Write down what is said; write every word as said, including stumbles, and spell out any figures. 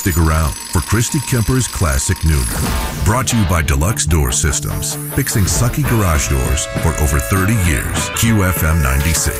stick around for Christy Kemper's Classic Nooner. Brought to you by Deluxe Door Systems, fixing sucky garage doors for over thirty years. Q F M ninety-six.